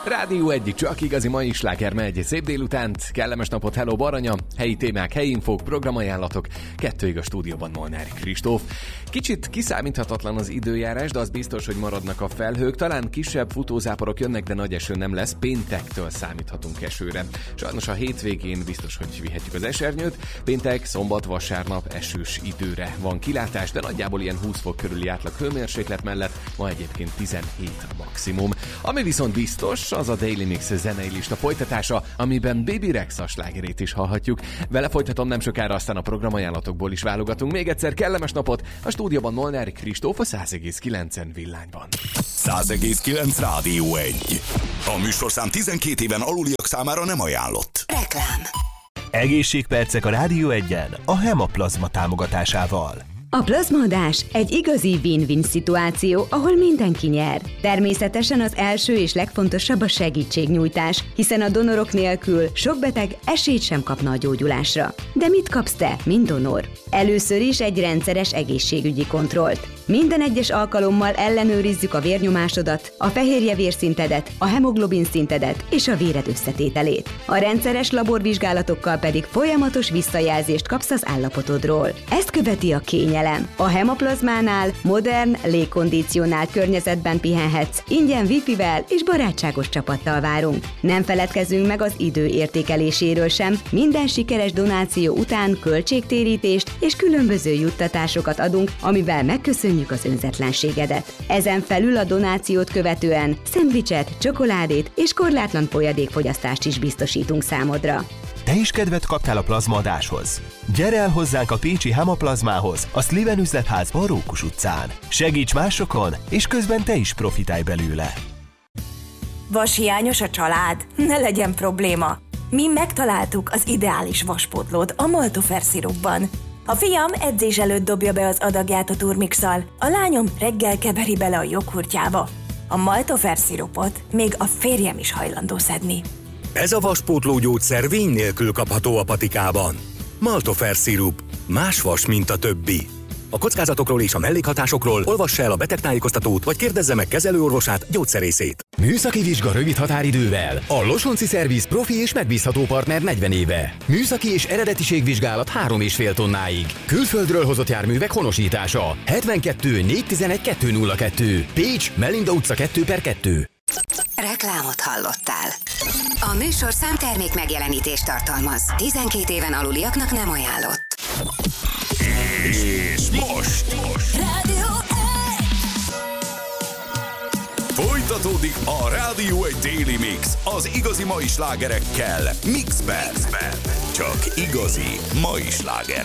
Rádió egyik csak igazi mai sláger megy. Szép délutánt, kellemes napot, hello Baranya, helyi témák, helyi infók, programajánlatok, kettőig a stúdióban Molnár Kristóf. Kicsit kiszámíthatatlan az időjárás, de az biztos, hogy maradnak a felhők. Talán kisebb futózáporok jönnek, de nagy eső nem lesz. Péntektől számíthatunk esőre. Sajnos a hétvégén biztos, hogy vihetjük az esernyőt. Péntek, szombat, vasárnap esős időre van kilátás, de nagyjából ilyen 20 fok körüli átlag hőmérséklet mellett ma egyébként 17 a maximum. Ami viszont biztos, az a Daily Mix zenei lista folytatása, amiben Baby Rexha slágerét is hallhatjuk. Vele folytatom nem sokára, aztán a programajánlatokból is válogatunk. Még egyszer kellemes napot, a stúdióban Molnár Kristóf a 100,9 villányban. 100,9 Rádió 1. A műsorszám 12 éven aluliak számára nem ajánlott. Reklám. Egészségpercek a Rádió 1-en a Hemaplazma támogatásával. A plazmaadás egy igazi win-win szituáció, ahol mindenki nyer. Természetesen az első és legfontosabb a segítségnyújtás, hiszen a donorok nélkül sok beteg esélyt sem kapna a gyógyulásra. De mit kapsz te, mint donor? Először is egy rendszeres egészségügyi kontrollt. Minden egyes alkalommal ellenőrizzük a vérnyomásodat, a fehérjevérsszintedet, a hemoglobin szintedet és a véred összetételét. A rendszeres laborvizsgálatokkal pedig folyamatos visszajelzést kapsz az állapotodról. Ezt követi a kényelem. A Hemaplazmánál modern, légkondicionált környezetben pihenhetsz, ingyen wifi-vel és barátságos csapattal várunk. Nem feledkezzünk meg az idő értékeléséről sem, minden sikeres donáció után költségtérítést és különböző juttatásokat adunk, amivel megköszönjük az önzetlenségedet. Ezen felül a donációt követően szendvicset, csokoládét és korlátlan folyadékfogyasztást is biztosítunk számodra. Te is kedvet kaptál a plazmaadáshoz? Gyere el hozzánk a pécsi Hemaplazmához, a Sliven üzletházban Rókus utcán. Segíts másokon, és közben te is profitálj belőle. Vashiányos a család? Ne legyen probléma! Mi megtaláltuk az ideális vaspótlót a Maltofer szirupban. A fiam edzés előtt dobja be az adagját a turmixal, a lányom reggel keveri bele a joghurtjába. A Maltofer szirupot még a férjem is hajlandó szedni. Ez a vaspótló gyógyszer vény nélkül kapható a patikában. Maltofer szirup. Más vas, mint a többi. A kockázatokról és a mellékhatásokról olvassa el a betegtájékoztatót, vagy kérdezze meg kezelőorvosát, gyógyszerészét. Műszaki vizsga rövid határidővel. A Losonci Szerviz profi és megbízható partner 40 éve. Műszaki és eredetiségvizsgálat 3,5 tonnáig. Külföldről hozott járművek honosítása. 72 411 202. Pécs, Melinda utca 2/2. Reklámot hallottál. A műsorszám termék megjelenítést tartalmaz. 12 éven aluliaknak nem ajánlott. És most Rádió 1. folytatódik a Rádió 1 Daily Mix az igazi mai slágerekkel Mixben. Csak igazi mai sláger.